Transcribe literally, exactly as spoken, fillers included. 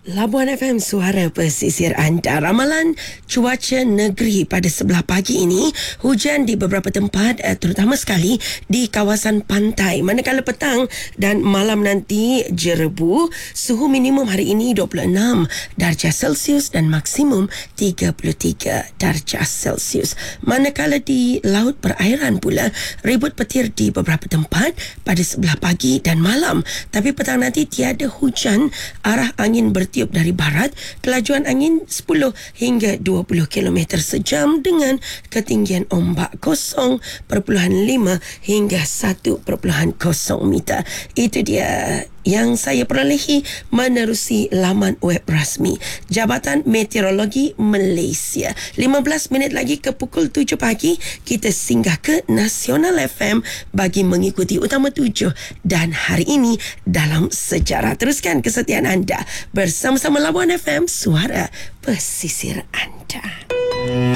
Labuan F M, suara pesisir anda. Ramalan cuaca negeri pada sebelah pagi ini, hujan di beberapa tempat, terutama sekali di kawasan pantai. Manakala petang dan malam nanti jerebu, suhu minimum hari ini dua puluh enam darjah Celsius dan maksimum tiga puluh tiga darjah Celsius. Manakala di laut perairan pula, ribut petir di beberapa tempat pada sebelah pagi dan malam. Tapi petang nanti tiada hujan, arah angin bertiup dari barat, kelajuan angin sepuluh hingga dua puluh kilometer sejam dengan ketinggian ombak kosong perpuluhan lima hingga satu perpuluhan kosong meter. Itu dia yang saya perolehi menerusi laman web rasmi Jabatan Meteorologi Malaysia. lima belas minit lagi ke pukul tujuh pagi, kita singgah ke Nasional F M bagi mengikuti Utama tujuh dan hari ini dalam sejarah. Teruskan kesetiaan anda bersama-sama Labuan F M, suara pesisir anda.